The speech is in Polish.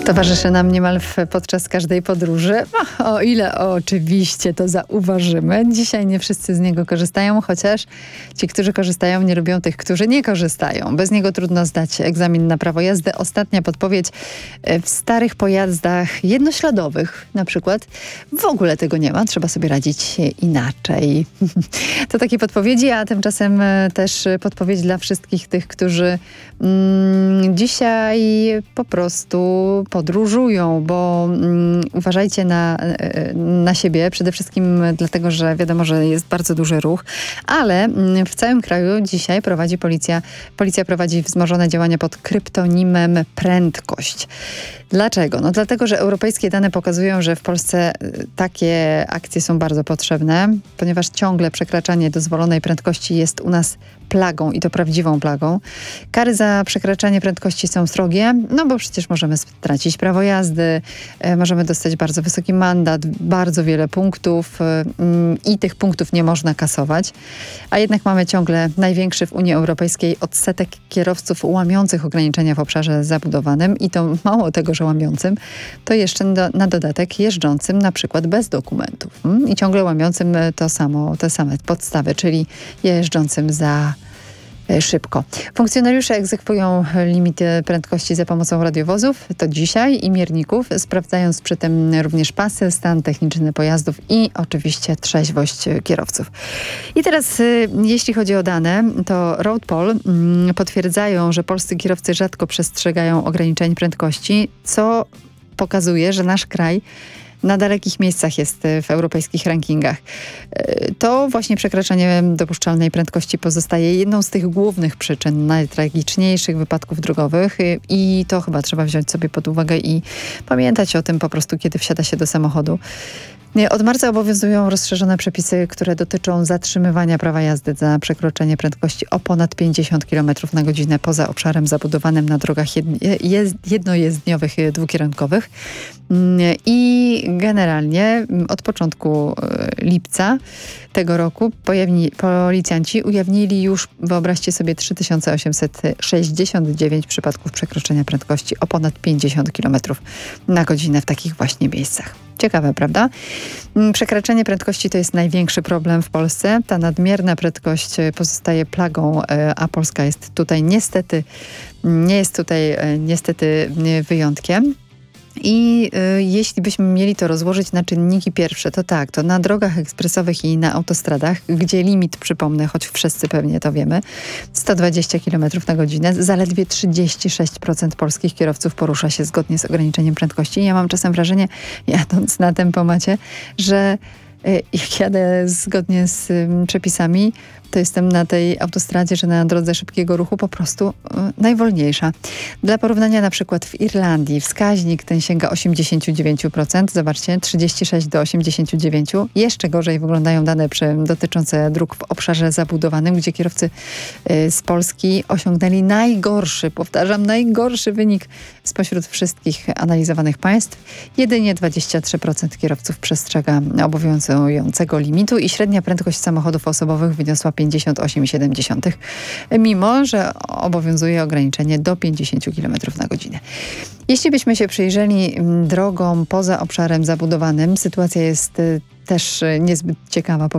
Towarzyszy nam niemal podczas każdej podróży, o ile oczywiście to zauważymy. Dzisiaj nie wszyscy z niego korzystają, chociaż ci, którzy korzystają, nie lubią tych, którzy nie korzystają. Bez niego trudno zdać egzamin na prawo jazdy. Ostatnia podpowiedź: w starych pojazdach jednośladowych na przykład w ogóle tego nie ma. Trzeba sobie radzić inaczej. To takie podpowiedzi, a tymczasem też podpowiedź dla wszystkich tych, którzy dzisiaj po prostu podróżują, bo uważajcie na siebie, przede wszystkim dlatego, że wiadomo, że jest bardzo duży ruch, ale w całym kraju dzisiaj policja prowadzi wzmożone działania pod kryptonimem Prędkość. Dlaczego? No dlatego, że europejskie dane pokazują, że w Polsce takie akcje są bardzo potrzebne, ponieważ ciągle przekraczanie dozwolonej prędkości jest u nas plagą i to prawdziwą plagą. Kary za przekraczanie prędkości są srogie, no bo przecież możemy stracić prawo jazdy, możemy dostać bardzo wysoki mandat, bardzo wiele punktów i tych punktów nie można kasować. A jednak mamy ciągle największy w Unii Europejskiej odsetek kierowców łamiących ograniczenia w obszarze zabudowanym i to mało tego, że łamiącym, to jeszcze na dodatek jeżdżącym na przykład bez dokumentów i ciągle łamiącym te same podstawy, czyli jeżdżącym za szybko. Funkcjonariusze egzekwują limity prędkości za pomocą radiowozów, to dzisiaj, i mierników, sprawdzając przy tym również pasy, stan techniczny pojazdów i oczywiście trzeźwość kierowców. I teraz jeśli chodzi o dane, to RoadPol potwierdzają, że polscy kierowcy rzadko przestrzegają ograniczeń prędkości, co pokazuje, że nasz kraj na dalekich miejscach jest w europejskich rankingach. To właśnie przekraczanie dopuszczalnej prędkości pozostaje jedną z tych głównych przyczyn najtragiczniejszych wypadków drogowych i to chyba trzeba wziąć sobie pod uwagę i pamiętać o tym po prostu, kiedy wsiada się do samochodu. Od marca obowiązują rozszerzone przepisy, które dotyczą zatrzymywania prawa jazdy za przekroczenie prędkości o ponad 50 km na godzinę poza obszarem zabudowanym na drogach jednojezdniowych dwukierunkowych. I generalnie od początku lipca tego roku policjanci ujawnili już, wyobraźcie sobie, 3869 przypadków przekroczenia prędkości o ponad 50 km na godzinę w takich właśnie miejscach. Ciekawe, prawda? Przekraczanie prędkości to jest największy problem w Polsce. Ta nadmierna prędkość pozostaje plagą, a Polska nie jest tutaj niestety wyjątkiem. I jeśli byśmy mieli to rozłożyć na czynniki pierwsze, to tak, to na drogach ekspresowych i na autostradach, gdzie limit, przypomnę, choć wszyscy pewnie to wiemy, 120 km na godzinę, zaledwie 36% polskich kierowców porusza się zgodnie z ograniczeniem prędkości. I ja mam czasem wrażenie, jadąc na tempomacie, że jak jadę zgodnie z przepisami, to jestem na tej autostradzie, że na drodze szybkiego ruchu po prostu najwolniejsza. Dla porównania, na przykład w Irlandii wskaźnik ten sięga 89%. Zobaczcie, 36 do 89. Jeszcze gorzej wyglądają dane dotyczące dróg w obszarze zabudowanym, gdzie kierowcy z Polski osiągnęli najgorszy wynik spośród wszystkich analizowanych państw. Jedynie 23% kierowców przestrzega obowiązującego limitu i średnia prędkość samochodów osobowych wyniosła 58,7, mimo że obowiązuje ograniczenie do 50 km na godzinę. Jeśli byśmy się przyjrzeli drogom poza obszarem zabudowanym, sytuacja jest też niezbyt ciekawa.